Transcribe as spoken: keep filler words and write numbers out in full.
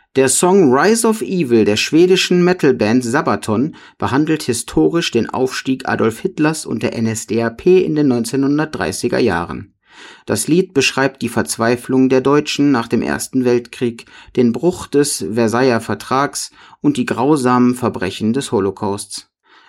Der Song Rise of Evil der schwedischen Metalband Sabaton behandelt historisch den Aufstieg Adolf Hitlers und der N S D A P in den neunzehnhundertdreißiger Jahren. Das Lied beschreibt die Verzweiflung der Deutschen nach dem Ersten Weltkrieg, den Bruch des Versailler Vertrags und die grausamen Verbrechen des Holocausts